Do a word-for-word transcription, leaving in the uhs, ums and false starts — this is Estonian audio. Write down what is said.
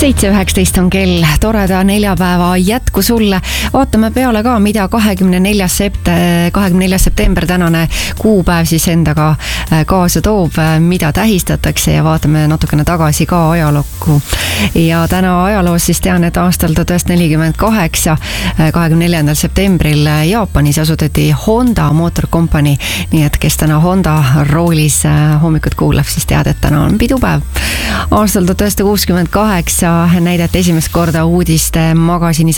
seitse üheksateist on kell, toreda neljapäeva jätku sulle. Vaatame peale ka, mida kahekümne neljas september tänane kuupäev siis endaga kaasa toob, mida tähistatakse ja vaatame natukene tagasi ka ajalukku. Ja täna ajaloos siis tean, et aastal tuhat üheksasada nelikümmend kaheksa, kahekümne neljandal septembril Jaapanis asutati Honda Motor Company, nii et kes täna Honda roolis hommikut kuulab, siis tead, et täna on pidupäev. Aastal tuhat üheksasada kuuskümmend kaheksa näidati esimest korda uudiste magasinis